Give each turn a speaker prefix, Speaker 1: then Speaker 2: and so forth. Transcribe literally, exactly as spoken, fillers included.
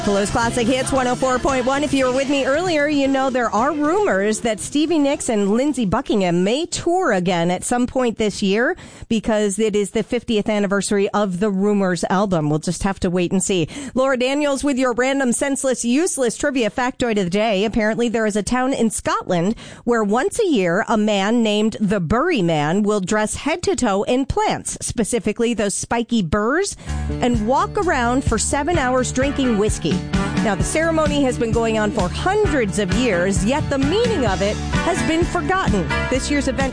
Speaker 1: Buffalo's Classic Hits one oh four point one. If you were with me earlier, you know there are rumors that Stevie Nicks and Lindsey Buckingham may tour again at some point this year because it is the fiftieth anniversary of the Rumors album. We'll just have to wait and see. Laura Daniels with your random, senseless, useless trivia factoid of the day. Apparently there is a town in Scotland where once a year a man named the Burry Man will dress head to toe in plants, specifically those spiky burrs, and walk around for seven hours drinking whiskey. Now, the ceremony has been going on for hundreds of years, yet the meaning of it has been forgotten. This year's event